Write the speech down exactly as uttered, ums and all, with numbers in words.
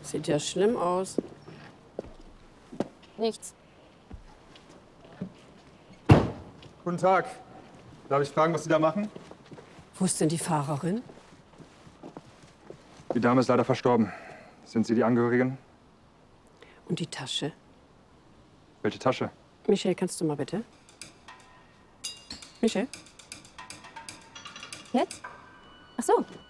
Sieht ja schlimm aus. Nichts. Guten Tag. Darf ich fragen, was Sie da machen? Wo ist denn die Fahrerin? Die Dame ist leider verstorben. Sind Sie die Angehörigen? Und die Tasche? Welche Tasche? Michelle, kannst du mal bitte? Michelle? Jetzt? Ach so.